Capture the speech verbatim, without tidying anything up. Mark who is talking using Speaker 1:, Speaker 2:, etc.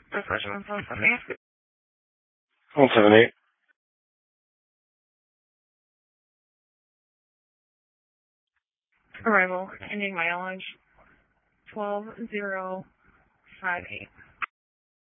Speaker 1: Professional phone for me.
Speaker 2: one seven eight.
Speaker 1: Arrival, ending mileage twelve zero five eight.